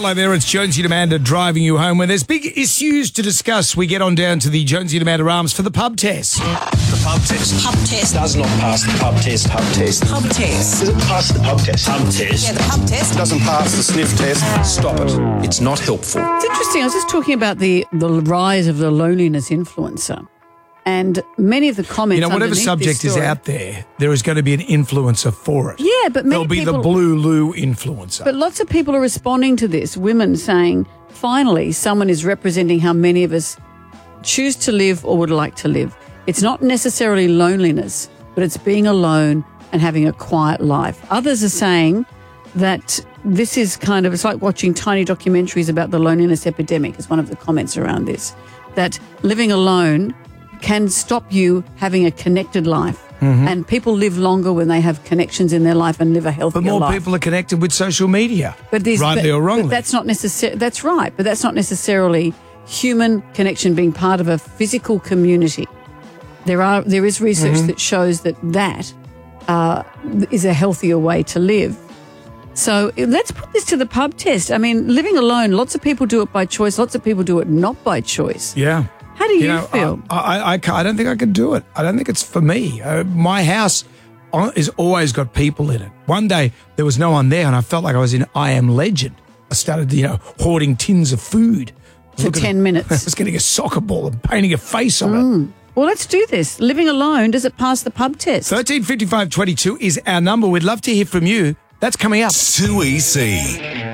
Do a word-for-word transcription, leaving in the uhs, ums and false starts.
Hello there, it's Jonesy and Amanda driving you home. When there's big issues to discuss, we get on down to the Jonesy and Amanda arms for the pub test. The pub test. Pub test. Does not pass the pub test. Pub test. Pub test. Does it pass the pub test? Pub test. Yeah, the pub test. Doesn't pass the sniff test. Stop it. It's not helpful. It's interesting. I was just talking about the, the rise of the loneliness influencer. And many of the comments, You know, whatever underneath subject this is story- out there, there is going to be an influencer for it. Yeah, but many There'll be people, the Blue Lou influencer. But lots of people are responding to this. Women saying, finally, someone is representing how many of us choose to live or would like to live. It's not necessarily loneliness, but it's being alone and having a quiet life. Others are saying that this is kind of, it's like watching tiny documentaries about the loneliness epidemic, is one of the comments around this, that living alone can stop you having a connected life. Mm-hmm. And people live longer when they have connections in their life and live a healthier But more life. people are connected with social media, But there's- rightly but- or wrongly. But that's not necessarily, that's right, but that's not necessarily human connection being part of a physical community. There are there is research Mm-hmm. that shows that that uh, is a healthier way to live. So let's put this to the pub test. I mean, living alone, lots of people do it by choice. Lots of people do it not by choice. yeah. How do you, know, feel? I, I, I, can't- I don't think I could do it. I don't think it's for me. Uh, my house has always got people in it. One day there was no one there, and I felt like I was in I Am Legend. I started, you know, hoarding tins of food For Looking- ten minutes. I was getting a soccer ball and painting a face on it. Well, let's do this. Living alone, does it pass the pub test? Thirteen fifty five twenty two is our number. We'd love to hear from you. That's coming up. two E C.